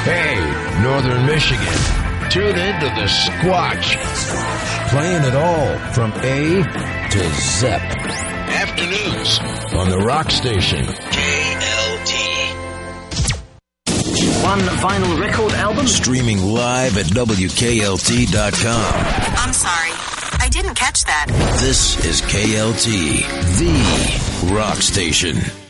Hey, Northern Michigan, tune in to the Squatch. Playing it all from A to Zep. Afternoons on the Rock Station. KLT. One vinyl record album. Streaming live at WKLT.com. I'm sorry. I didn't catch that. This is KLT, the Rock Station.